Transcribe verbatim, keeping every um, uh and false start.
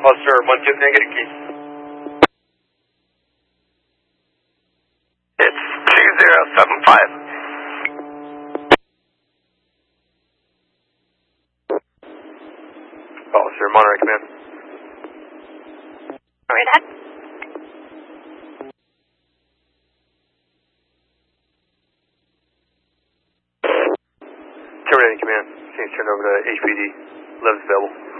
Officer one two, can I get a key? It's two zero seven five. Officer Monterey Command. Alright, that. Terminating command. Change turned over to H P D. Levin's available.